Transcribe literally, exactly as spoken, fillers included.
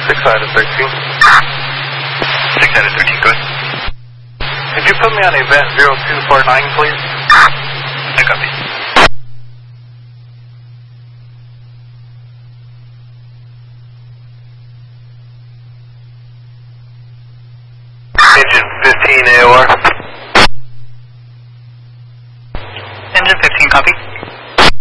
six out of thirteen. six out of thirteen, go ahead. Could you put me on event zero two four nine, please? I copy. Engine fifteen A O R.